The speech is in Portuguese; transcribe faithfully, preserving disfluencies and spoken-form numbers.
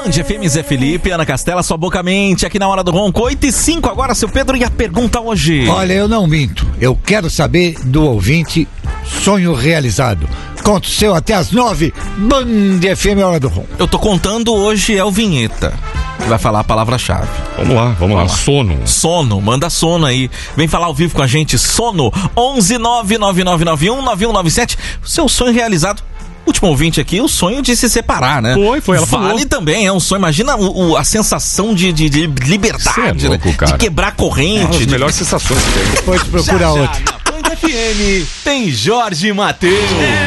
Band F M, Zé Felipe, Ana Castela, sua boca mente, aqui na Hora do Ronco, oito e cinco agora, seu Pedro, e a pergunta hoje? Olha, eu não minto, eu quero saber do ouvinte sonho realizado. Conto seu até as nove, Band F M, Hora do Ronco. Eu tô contando, hoje é o Vinheta, que vai falar a palavra-chave. Vamos lá, vamos lá, lá. sono. Sono, manda sono aí. Vem falar ao vivo com a gente, sono, onze nove nove nove nove um nove um nove sete. Seu sonho realizado. Último ouvinte aqui, o sonho de se separar, né? Foi, foi, ela falou. Vale também, é um sonho. Imagina o, o, a sensação de, de, de liberdade, é louco, né? cara. De quebrar corrente. É uma das de... melhores sensações que tem. Depois procura já, outro. já, na Band F M tem Jorge Mateus.